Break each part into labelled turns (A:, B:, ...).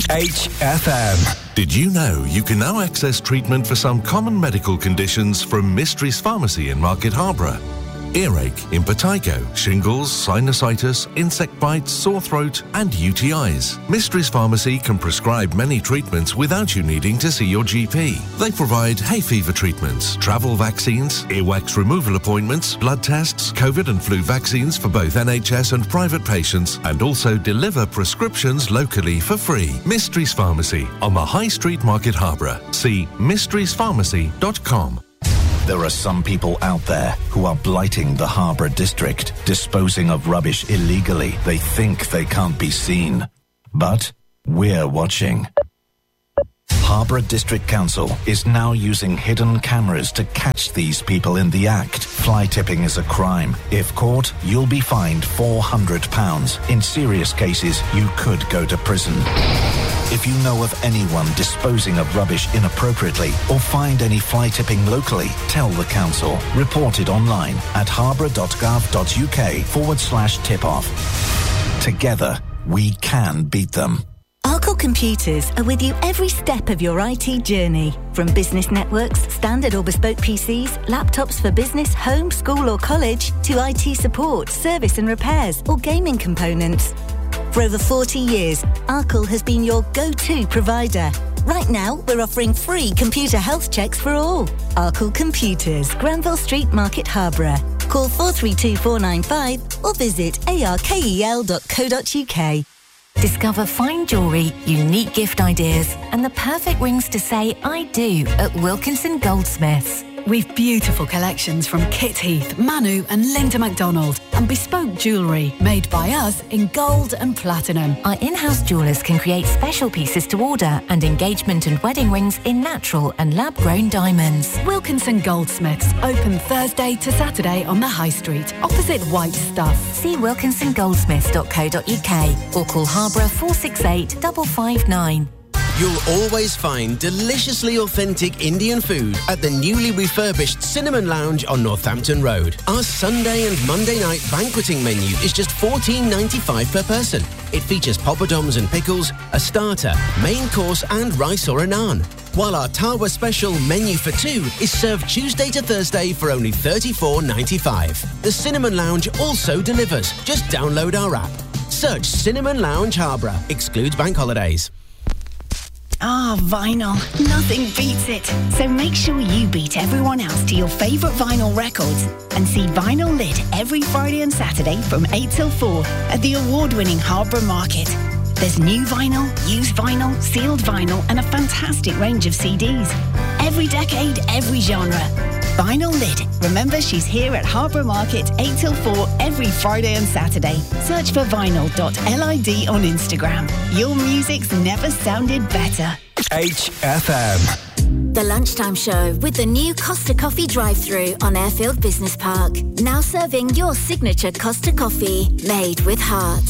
A: HFM.
B: Did you know you can now access treatment for some common medical conditions from Mysteries Pharmacy in Market Harborough? Earache, impetigo, shingles, sinusitis, insect bites, sore throat and UTIs. Mysteries Pharmacy can prescribe many treatments without you needing to see your GP. They provide hay fever treatments, travel vaccines, earwax removal appointments, blood tests, COVID and flu vaccines for both NHS and private patients, and also deliver prescriptions locally for free. Mysteries Pharmacy on the High Street, Market Harborough. See mysteriespharmacy.com.
C: There are some people out there who are blighting the Harborough district, disposing of rubbish illegally. They think they can't be seen. But we're watching. Harborough District Council is now using hidden cameras to catch these people in the act. Fly tipping is a crime. If caught, you'll be fined £400. In serious cases, you could go to prison. If you know of anyone disposing of rubbish inappropriately or find any fly tipping locally, tell the council. Report it online at harborough.gov.uk/tip-off. Together, we can beat them.
D: Arkle Computers are with you every step of your IT journey. From business networks, standard or bespoke PCs, laptops for business, home, school or college, to IT support, service and repairs, or gaming components. For over 40 years, Arkle has been your go-to provider. Right now, we're offering free computer health checks for all. Arkle Computers, Granville Street, Market Harborough. Call 432 495 or visit arkel.co.uk.
E: Discover fine jewellery, unique gift ideas and the perfect rings to say I do at Wilkinson Goldsmiths.
F: We've beautiful collections from Kit Heath, Manu and Linda MacDonald and bespoke jewellery made by us in gold and platinum.
E: Our in-house jewellers can create special pieces to order and engagement and wedding rings in natural and lab-grown diamonds.
F: Wilkinson Goldsmiths, open Thursday to Saturday on the High Street, opposite White Stuff.
E: See wilkinsongoldsmiths.co.uk or call Harborough 468 559.
G: You'll always find deliciously authentic Indian food at the newly refurbished Cinnamon Lounge on Northampton Road. Our Sunday and Monday night banqueting menu is just $14.95 per person. It features poppadoms and pickles, a starter, main course and rice or a naan. While our Tawa special menu for two is served Tuesday to Thursday for only $34.95. The Cinnamon Lounge also delivers. Just download our app. Search Cinnamon Lounge Harborough. Excludes bank holidays.
H: Ah, vinyl. Nothing beats it. So make sure you beat everyone else to your favourite vinyl records and see Vinyl Lid every Friday and Saturday from 8 till 4 at the award-winning Harborough Market. There's new vinyl, used vinyl, sealed vinyl and a fantastic range of CDs. Every decade, every genre. Vinyl Lid. Remember, she's here at Harborough Market 8 till 4 every Friday and Saturday. Search for vinyl.lid on Instagram. Your music's never sounded better.
A: HFM.
I: The Lunchtime Show with the new Costa Coffee drive-thru on Airfield Business Park. Now serving your signature Costa Coffee, made with heart.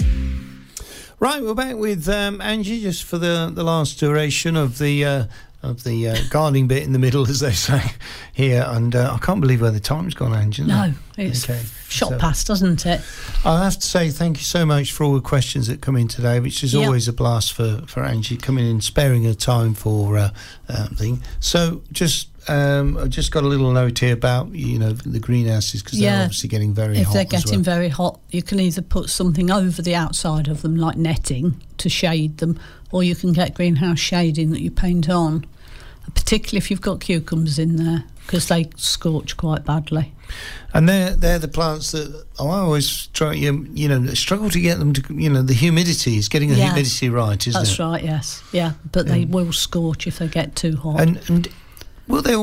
J: Right, we're back with Angie just for the last duration of the gardening bit in the middle, as they say here. And I can't believe where the time's gone, Angie.
K: No, it's shot past, doesn't it?
J: I have to say thank you so much for all the questions that come in today, which is always a blast for Angie coming in, sparing her time for thing. So I just got a little note here about the greenhouses, because they're obviously getting very hot.
K: If they're getting very hot, you can either put something over the outside of them, like netting to shade them, or you can get greenhouse shading that you paint on, particularly if you've got cucumbers in there, because they scorch quite badly.
J: And they're the plants that I always struggle to get them to, the humidity is getting the humidity right, isn't it?
K: That's right, yes. Yeah, but they will scorch if they get too hot.
J: And will they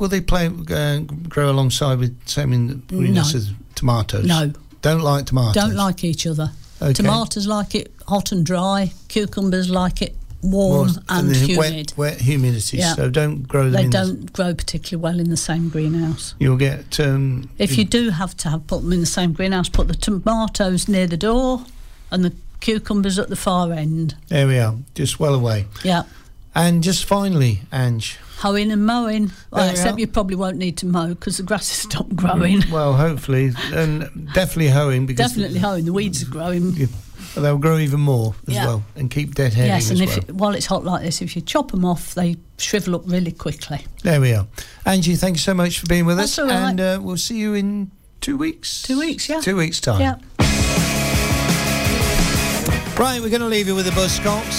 J: grow alongside with greenhouses? Tomatoes?
K: No.
J: Don't like tomatoes?
K: Don't like each other. Okay. Tomatoes like it hot and dry. Cucumbers like it warm and humid.
J: Wet humidity. Yeah. So don't grow them.
K: They don't grow particularly well in the same greenhouse.
J: You'll get.
K: If you do have to put them in the same greenhouse, put the tomatoes near the door and the cucumbers at the far end.
J: There we are. Just well away.
K: Yeah.
J: And just finally, Ange.
K: Hoeing and mowing. Well, except you probably won't need to mow because the grass has stopped growing.
J: Well, hopefully. And definitely hoeing.
K: Definitely hoeing. The weeds are growing.
J: they'll grow even more as well and keep deadheading.
K: Yes, and
J: as well.
K: while it's hot like this, if you chop them off, they shrivel up really quickly.
J: There we are. Angie, thank you so much for being with
K: That's
J: us.
K: all right.
J: And we'll see you in 2 weeks.
K: 2 weeks, yeah.
J: 2 weeks' time.
K: Yeah.
J: Right, we're going to leave you with the Buzzcocks.